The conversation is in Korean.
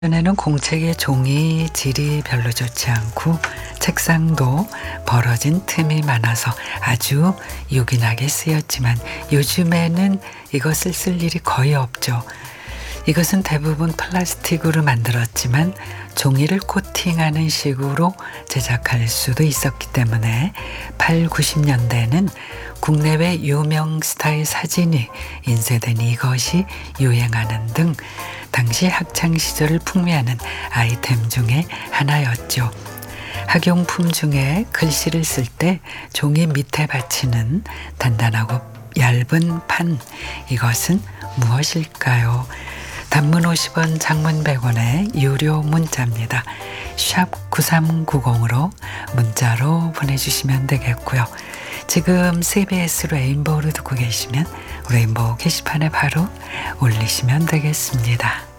전에는 공책의 종이 질이 별로 좋지 않고 책상도 벌어진 틈이 많아서 아주 요긴하게 쓰였지만 요즘에는 이것을 쓸 일이 거의 없죠. 이것은 대부분 플라스틱으로 만들었지만 종이를 코팅하는 식으로 제작할 수도 있었기 때문에 8, 90년대에는 국내외 유명 스타의 사진이 인쇄된 이것이 유행하는 등 당시 학창시절을 풍미하는 아이템 중에 하나였죠. 학용품 중에 글씨를 쓸 때 종이 밑에 받치는 단단하고 얇은 판, 이것은 무엇일까요? 단문 50원, 장문 100원의 유료 문자입니다. 샵 9390으로 문자로 보내주시면 되겠고요. 지금 CBS 레인보우를 듣고 계시면 레인보우 게시판에 바로 올리시면 되겠습니다.